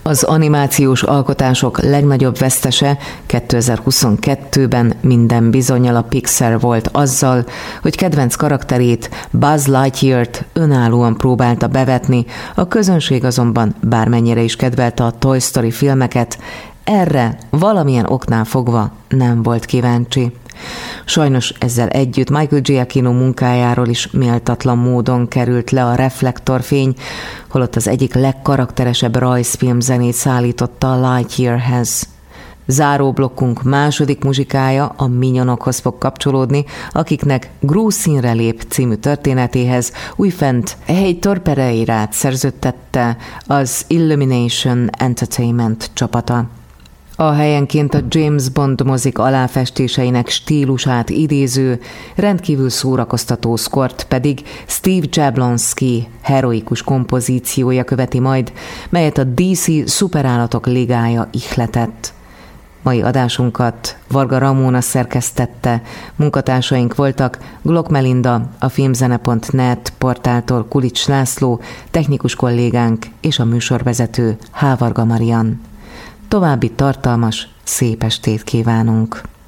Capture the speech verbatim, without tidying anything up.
Az animációs alkotások legnagyobb vesztese kétezer-huszonkettőben minden bizonnyal a Pixar volt azzal, hogy kedvenc karakterét, Buzz Lightyeart önállóan próbálta bevetni, a közönség azonban bármennyire is kedvelte a Toy Story filmeket, erre valamilyen oknál fogva nem volt kíváncsi. Sajnos ezzel együtt Michael Giacchino munkájáról is méltatlan módon került le a reflektorfény, holott az egyik legkarakteresebb rajzfilm zenét szállította a Lightyearhez. Záróblokkunk második muzsikája a Minionokhoz fog kapcsolódni, akiknek Gru színre lép című történetéhez újfent Heitor Pereirát szerződtette az Illumination Entertainment csapata. A helyenként a James Bond mozik aláfestéseinek stílusát idéző, rendkívül szórakoztató szkort pedig Steve Jablonski heroikus kompozíciója követi majd, melyet a dé cé Szuperállatok Ligája ihletett. Mai adásunkat Varga Ramona szerkesztette, munkatársaink voltak Glock Melinda, a filmzene pont net portáltól Kulics László, technikus kollégánk és a műsorvezető H. Varga Marian. További tartalmas, szép estét kívánunk!